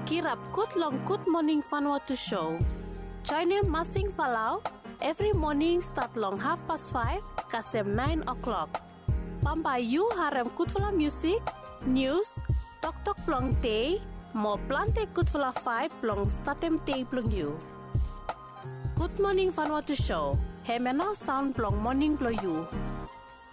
Kirap kut long Good Morning Vanuatu show. Join him Masing Falau every morning start long 5:30 kasem 9 o'clock. Pampai you harem kutfula music, news, tok plong te, mo plante kutfula 5 plong statem te plong you. Good Morning Vanuatu show. Hemeno sound plong morning plong you.